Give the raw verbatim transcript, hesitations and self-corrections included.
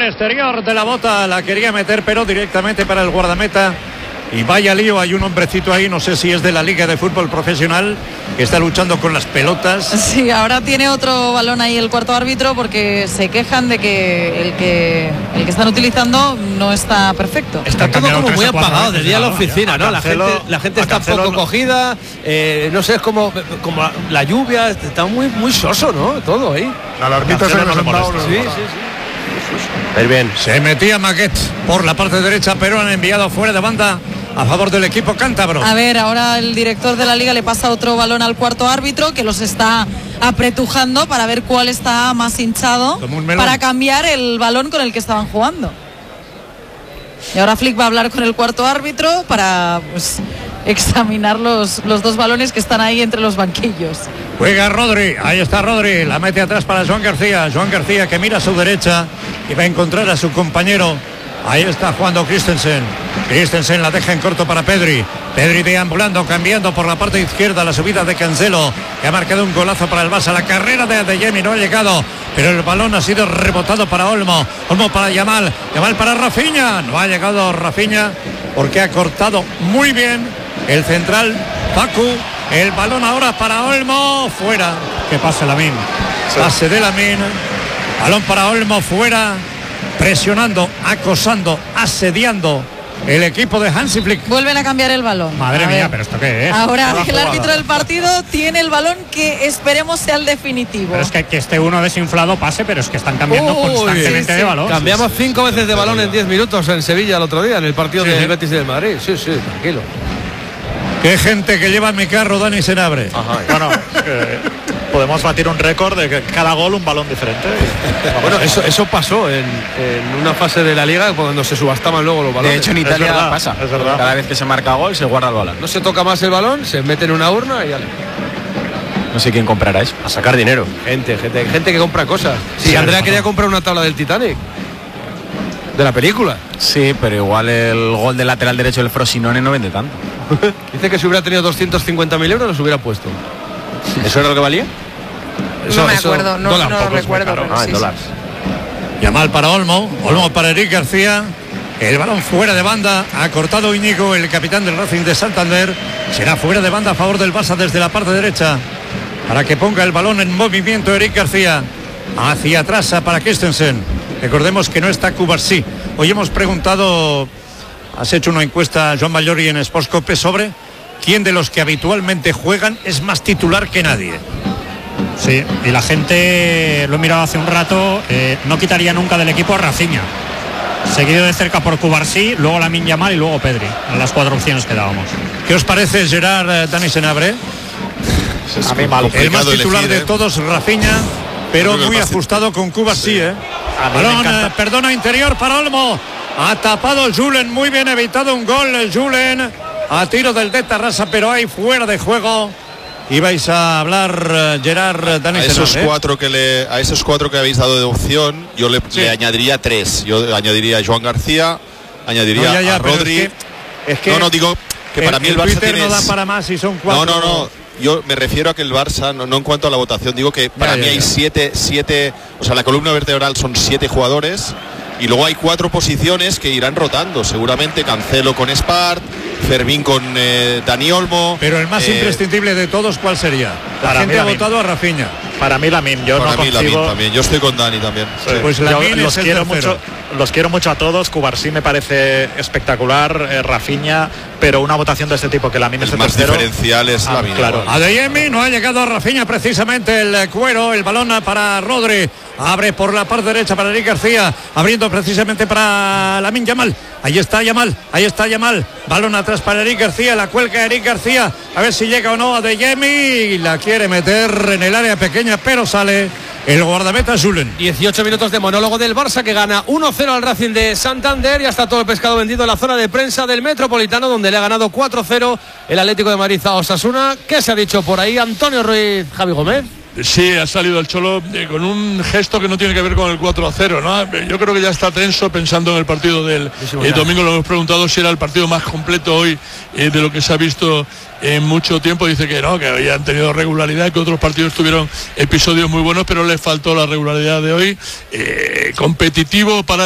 exterior de la bota, la quería meter, pero directamente para el guardameta. Y vaya lío, hay un hombrecito ahí, no sé si es de la Liga de Fútbol Profesional, que está luchando con las pelotas. Sí, ahora tiene otro balón ahí el cuarto árbitro, porque se quejan de que el que el que están utilizando no está perfecto. Está todo como muy apagado de día a la oficina, ¿no? La gente, la gente está poco cogida, eh, no sé, es como, como la lluvia, está muy, muy soso, ¿no? Todo ahí. La alarmita se nos molesta. Sí, sí, sí. Muy bien. Se metía Maguet por la parte derecha, pero han enviado fuera de banda a favor del equipo cántabro. A ver, ahora el director de la liga le pasa otro balón al cuarto árbitro, que los está apretujando para ver cuál está más hinchado, para cambiar el balón con el que estaban jugando. Y ahora Flick va a hablar con el cuarto árbitro para, pues, examinar los, los dos balones que están ahí entre los banquillos. Juega Rodri, ahí está Rodri, la mete atrás para Joan García. Joan García que mira a su derecha y va a encontrar a su compañero. Ahí está jugando Christensen. Christensen la deja en corto para Pedri. Pedri deambulando, cambiando por la parte izquierda, la subida de Cancelo, que ha marcado un golazo para el Barça. La carrera de Adeyemi no ha llegado, pero el balón ha sido rebotado para Olmo. Olmo para Yamal. Yamal para Rafinha. No ha llegado Rafinha porque ha cortado muy bien el central Facu. El balón ahora para Olmo. Fuera. Que pase Lamine. Sí. Pase de Lamine. Balón para Olmo, fuera. Presionando, acosando, asediando el equipo de Hansi Flick. Vuelven a cambiar el balón. Madre a mía, ver. Pero ¿esto qué es? Ahora el árbitro del partido tiene el balón, que esperemos sea el definitivo. Pero es que, que esté uno desinflado pase, pero es que están cambiando Uy, constantemente sí, sí. de balón. Cambiamos cinco veces de balón en diez minutos en Sevilla el otro día, en el partido sí. del Betis y del Madrid. Sí, sí, tranquilo. Qué gente que lleva en mi carro, Dani Senabre. Ajá, bueno, eh, podemos batir un récord de que cada gol un balón diferente. Bueno, eso, eso pasó en, en una fase de la liga cuando se subastaban luego los balones. De hecho, en Italia es verdad, pasa. Es verdad. Cada vez que se marca gol, se guarda el balón. No se toca más el balón, se mete en una urna y ya. No sé quién comprará eso. A sacar dinero. Gente, gente, gente que compra cosas. Sí, sí, Andrea quería comprar una tabla del Titanic. De la película. Sí, pero igual el gol del lateral derecho del Frosinone no vende tanto. Dice que si hubiera tenido doscientos cincuenta mil euros los hubiera puesto. ¿Eso era lo que valía? Eso, no me acuerdo, no, dólar, no lo recuerdo. Pero ah, sí, dólares. Sí. Yamal para Olmo, Olmo para Eric García. El balón fuera de banda, ha cortado Íñigo, el capitán del Racing de Santander. Será fuera de banda a favor del Barça desde la parte derecha, para que ponga el balón en movimiento Eric García. Hacia atrás para Christensen. Recordemos que no está Cubarsí. Hoy hemos preguntado, has hecho una encuesta, Joan Mallori, en Sportscope sobre quién de los que habitualmente juegan es más titular que nadie. Sí, y la gente, lo he mirado hace un rato, eh, no quitaría nunca del equipo a Rafinha. Seguido de cerca por Cubarsí, luego Lamine Yamal y luego Pedri. En las cuatro opciones que dábamos. ¿Qué os parece, Gerard, Dani Senabre? A mí mal. El más titular elegir, de ¿eh? todos, Rafinha, pero muy ajustado con Cubarsí, sí. ¿eh? Balón, eh, perdona, interior para Olmo. Ha tapado Julen, muy bien evitado un gol Julen. A tiro del de Tarrasa, pero ahí fuera de juego. Ibais a hablar, uh, Gerard, Dani a esos Senal, ¿eh? cuatro que le a esos cuatro que habéis dado de opción, yo le, sí. le añadiría tres. Yo añadiría a Joan García, añadiría no, ya, ya, a Rodri. Es que, es que no, no digo que el, para mí el, el Barça Twitter tiene... no da para más y son cuatro. No, no, no. Yo me refiero a que el Barça, no, no en cuanto a la votación, digo que para ya, mí ya, hay ya. siete, siete, o sea, la columna vertebral son siete jugadores. Y luego hay cuatro posiciones que irán rotando, seguramente Cancelo con Spart, Fermín con eh, Dani Olmo. Pero el más eh, imprescindible de todos, ¿cuál sería? La para gente mí, ha votado a Rafinha. Para mí Lamine, yo para no mí consigo... Lamine también, yo estoy con Dani también. Sí. Pues Lamine los quiero mucho, los quiero mucho a todos. Cubarsí me parece espectacular, eh, Rafinha, pero una votación de este tipo que Lamine es el más tercero. Diferencial es ah, Lamine. Claro. Adeyemi no ha llegado a Rafinha, precisamente el cuero, el balón para Rodri. Abre por la parte derecha para Eric García, abriendo precisamente para Lamine Yamal. Ahí está Yamal, ahí está Yamal. Balón atrás para Eric García, la cuelga Eric García. A ver si llega o no Adeyemi. La quiere meter en el área pequeña, pero sale el guardameta Julen. dieciocho minutos de monólogo del Barça, que gana uno cero al Racing de Santander. Ya está todo el pescado vendido en la zona de prensa del Metropolitano, donde le ha ganado cuatro cero el Atlético de Madrid a Osasuna. ¿Qué se ha dicho por ahí? Antonio Ruiz, Javi Gómez. Sí, ha salido el Cholo eh, con un gesto que no tiene que ver con el cuatro a cero, ¿no? Yo creo que ya está tenso pensando en el partido del eh, domingo. Lo hemos preguntado si era el partido más completo hoy eh, de lo que se ha visto en mucho tiempo. Dice que no, que hoy han tenido regularidad, que otros partidos tuvieron episodios muy buenos, pero les faltó la regularidad de hoy. Eh, competitivo para